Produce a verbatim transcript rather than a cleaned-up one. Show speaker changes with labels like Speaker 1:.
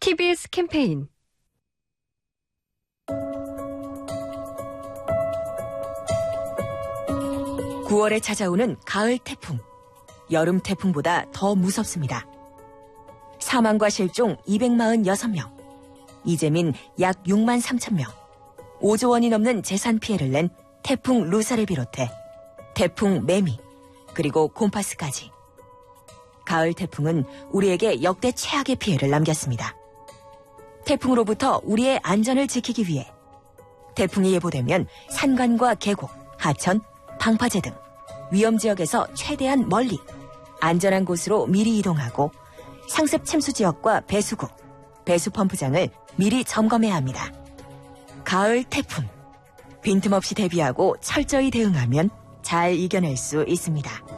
Speaker 1: 티비에스 캠페인
Speaker 2: 구월에 찾아오는 가을 태풍. 여름 태풍보다 더 무섭습니다. 사망과 실종 이백사십육 명, 이재민 약 육만 삼천 명, 오조 원이 넘는 재산 피해를 낸 태풍 루사를 비롯해 태풍 매미, 그리고 곰파스까지. 가을 태풍은 우리에게 역대 최악의 피해를 남겼습니다. 태풍으로부터 우리의 안전을 지키기 위해 태풍이 예보되면 산간과 계곡, 하천, 방파제 등 위험 지역에서 최대한 멀리 안전한 곳으로 미리 이동하고 상습 침수 지역과 배수구, 배수 펌프장을 미리 점검해야 합니다. 가을 태풍. 빈틈없이 대비하고 철저히 대응하면 잘 이겨낼 수 있습니다.